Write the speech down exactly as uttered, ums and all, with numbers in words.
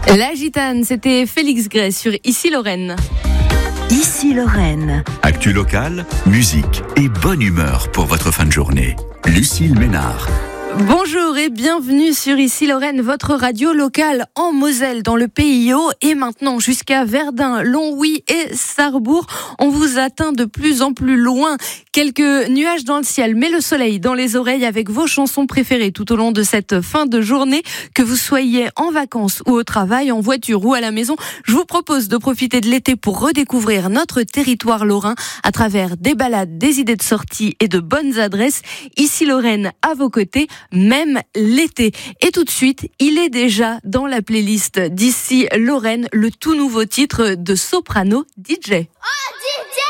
La gitane, c'était Félix Gray sur Ici Lorraine. Ici Lorraine. Actu locale, musique et bonne humeur pour votre fin de journée. Lucille Ménard. Bonjour et bienvenue sur Ici Lorraine, votre radio locale en Moselle, dans le Pays Haut et maintenant jusqu'à Verdun, Longwy et Sarrebourg. On vous atteint de plus en plus loin. Quelques nuages dans le ciel, mais le soleil dans les oreilles avec vos chansons préférées tout au long de cette fin de journée. Que vous soyez en vacances ou au travail, en voiture ou à la maison, je vous propose de profiter de l'été pour redécouvrir notre territoire lorrain à travers des balades, des idées de sortie et de bonnes adresses. Ici Lorraine à vos côtés, même l'été. Et tout de suite, il est déjà dans la playlist d'Ici Lorraine, le tout nouveau titre de Soprano D J. Oh D J!